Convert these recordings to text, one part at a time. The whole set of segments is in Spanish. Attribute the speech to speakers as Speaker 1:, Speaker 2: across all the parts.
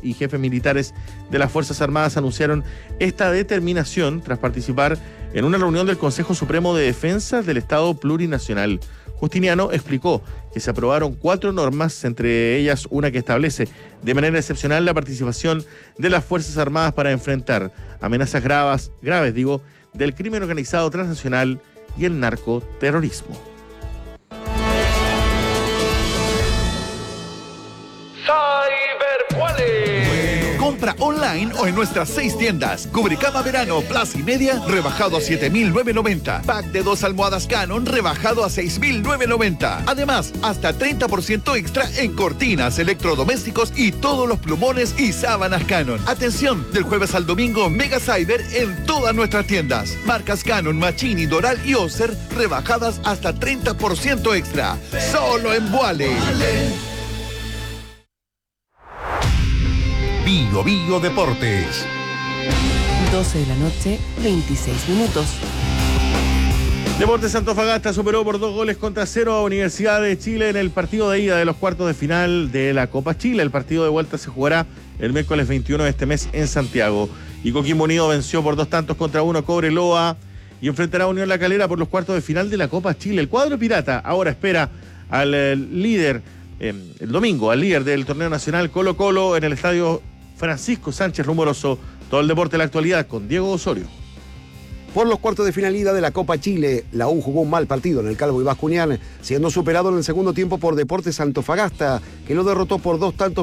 Speaker 1: y jefes militares de las Fuerzas Armadas anunciaron esta determinación tras participar en una reunión del Consejo Supremo de Defensa del Estado Plurinacional. Justiniano explicó que se aprobaron 4 normas, entre ellas una que establece de manera excepcional la participación de las Fuerzas Armadas para enfrentar amenazas graves del crimen organizado transnacional y el narcoterrorismo.
Speaker 2: Compra online o en nuestras 6 tiendas. Cubrecama Verano, Plaza y Media, rebajado a 7.990. Pack de 2 almohadas Canon, rebajado a 6.990. Además, hasta 30% extra en cortinas, electrodomésticos y todos los plumones y sábanas Canon. Atención, del jueves al domingo, Mega Cyber en todas nuestras tiendas. Marcas Canon, Machini, Doral y Oster, rebajadas hasta 30% extra. Solo en Vuale.
Speaker 3: Bio Bio Deportes.
Speaker 4: 12 de la noche, 26 minutos.
Speaker 1: Deportes Antofagasta superó por 2-0 a Universidad de Chile en el partido de ida de los cuartos de final de la Copa Chile. El partido de vuelta se jugará el miércoles 21 de este mes en Santiago. Y Coquimbo Unido venció por 2-1 Cobreloa y enfrentará a Unión La Calera por los cuartos de final de la Copa Chile. El cuadro pirata ahora espera al líder, el domingo, al líder del torneo nacional Colo-Colo en el estadio Francisco Sánchez Rumoroso. Todo el deporte de la actualidad con Diego Osorio.
Speaker 5: Por los cuartos de final ida de la Copa Chile, la U jugó un mal partido en el Calvo Ibascunián, siendo superado en el segundo tiempo por Deportes Antofagasta, que lo derrotó por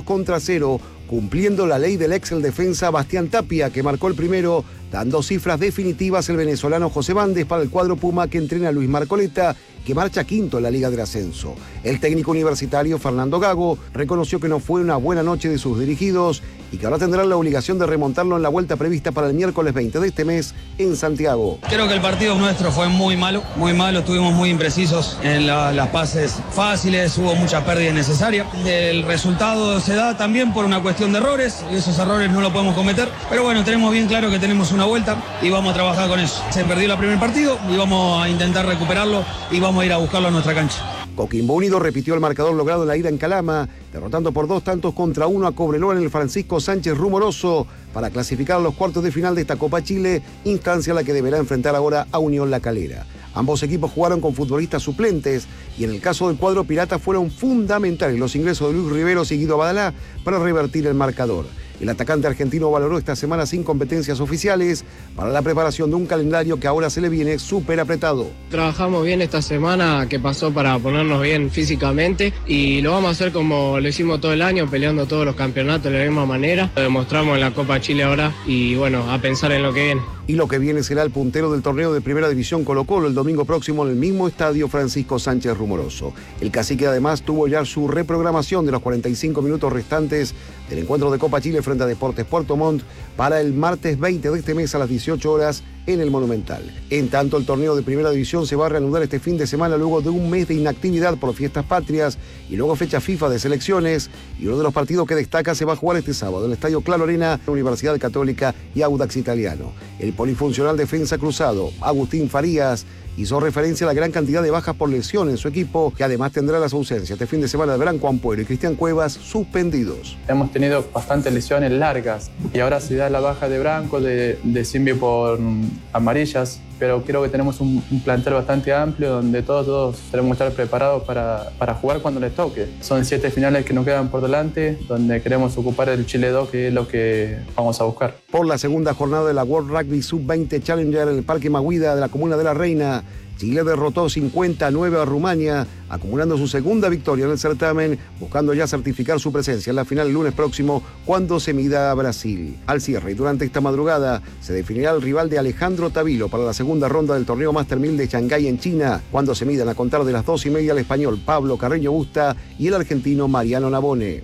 Speaker 5: 2-0, cumpliendo la ley del ex defensa Bastián Tapia, que marcó el primero, dando cifras definitivas el venezolano José Bandes para el cuadro Puma que entrena a Luis Marcoleta, que marcha quinto en la Liga del Ascenso. El técnico universitario Fernando Gago reconoció que no fue una buena noche de sus dirigidos y que ahora tendrán la obligación de remontarlo en la vuelta prevista para el miércoles 20 de este mes en Santiago.
Speaker 6: Creo que el partido nuestro fue muy malo, estuvimos muy imprecisos en las pases fáciles, hubo mucha pérdida innecesaria. El resultado se da también por una cuestión de errores, y esos errores no los podemos cometer, pero bueno, tenemos bien claro que tenemos una vuelta y vamos a trabajar con eso. Se perdió el primer partido y vamos a intentar recuperarlo y vamos a ir a buscarlo a nuestra cancha.
Speaker 5: Coquimbo Unido repitió el marcador logrado en la ida en Calama, derrotando por 2-1 a Cobreloa en el Francisco Sánchez Rumoroso para clasificar a los cuartos de final de esta Copa Chile, instancia a la que deberá enfrentar ahora a Unión La Calera. Ambos equipos jugaron con futbolistas suplentes y en el caso del cuadro pirata fueron fundamentales los ingresos de Luis Riveros y Guido Abadalá para revertir el marcador. El atacante argentino valoró esta semana sin competencias oficiales para la preparación de un calendario que ahora se le viene súper apretado.
Speaker 7: Trabajamos bien esta semana que pasó para ponernos bien físicamente y lo vamos a hacer como lo hicimos todo el año, peleando todos los campeonatos de la misma manera. Lo demostramos en la Copa Chile ahora y bueno, a pensar en lo que viene.
Speaker 5: Y lo que viene será el puntero del torneo de Primera División Colo-Colo el domingo próximo en el mismo estadio Francisco Sánchez Rumoroso. El cacique además tuvo ya su reprogramación de los 45 minutos restantes del encuentro de Copa Chile frente a Deportes Puerto Montt para el martes 20 de este mes a las 18 horas en el Monumental. En tanto, el torneo de Primera División se va a reanudar este fin de semana luego de un mes de inactividad por fiestas patrias y luego fecha FIFA de selecciones, y uno de los partidos que destaca se va a jugar este sábado en el Estadio Claro Arena, Universidad Católica y Audax Italiano. El polifuncional defensa cruzado Agustín Farías hizo referencia a la gran cantidad de bajas por lesión en su equipo, que además tendrá las ausencias este fin de semana de Branco Ampuero y Cristian Cuevas suspendidos.
Speaker 8: Hemos tenido bastantes lesiones largas y ahora se da la baja de Branco, de Simbi por amarillas, pero creo que tenemos un plantel bastante amplio donde todos tenemos que estar preparados para jugar cuando les toque. Son 7 finales que nos quedan por delante, donde queremos ocupar el Chile 2, que es lo que vamos a buscar.
Speaker 5: Por la segunda jornada de la World Rugby Sub-20 Challenger en el Parque Maguida de la Comuna de La Reina, Chile derrotó 50-9 a Rumania, acumulando su segunda victoria en el certamen, buscando ya certificar su presencia en la final el lunes próximo cuando se mida a Brasil. Al cierre y durante esta madrugada se definirá el rival de Alejandro Tavilo para la segunda ronda del torneo Master 1000 de Shanghái en China, cuando se midan a contar de las 2:30 el español Pablo Carreño Busta y el argentino Mariano Navone.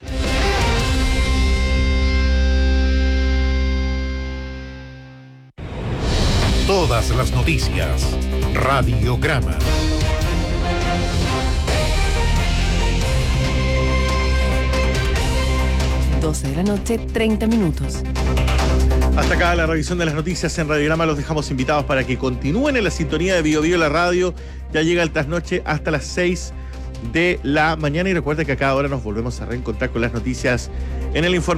Speaker 3: Todas las noticias. Radiograma.
Speaker 4: De la noche, 30 minutos.
Speaker 1: Hasta acá la revisión de las noticias en Radiograma. Los dejamos invitados para que continúen en la sintonía de Bio Bio la radio. Ya llega el trasnoche hasta las 6 de la mañana y recuerden que a cada hora nos volvemos a reencontrar con las noticias en el informe.